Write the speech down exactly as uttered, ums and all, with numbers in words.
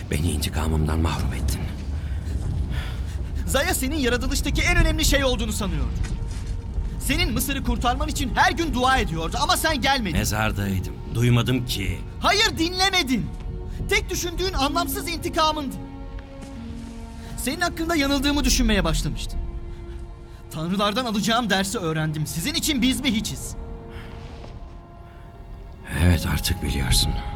Beni intikamımdan mahrum ettin. Zaya senin yaratılıştaki en önemli şey olduğunu sanıyordu. Senin Mısır'ı kurtarman için her gün dua ediyordu ama sen gelmedin. Mezardaydım. Duymadım ki. Hayır, dinlemedin. Tek düşündüğün anlamsız intikamındı. Senin hakkında yanıldığımı düşünmeye başlamıştım. Tanrılardan alacağım dersi öğrendim. Sizin için biz mi hiçiz? Evet, artık biliyorsun.